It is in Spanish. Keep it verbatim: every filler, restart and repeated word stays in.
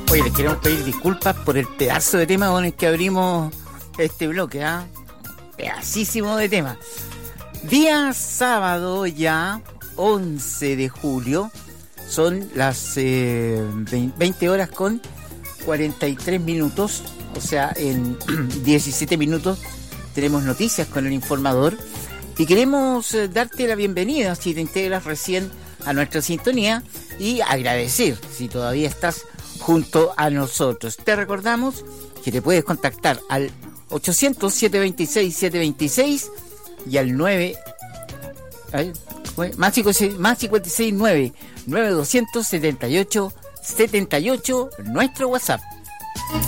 Oye, les queremos pedir disculpas por el pedazo de tema con el que abrimos este bloque, ¿ah? ¿eh? Pedacísimo de tema. Día sábado ya, once de julio, son las eh, veinte horas con cuarenta y tres minutos, o sea, en diecisiete minutos tenemos noticias con el informador y queremos eh, darte la bienvenida si te integras recién a nuestra sintonía y agradecer si todavía estás junto a nosotros. Te recordamos que te puedes contactar al ochocientos, setecientos veintiséis, setecientos veintiséis y al nueve más cincuenta y seis nueve nueve doscientos setenta y ocho setenta y ocho nuestro WhatsApp.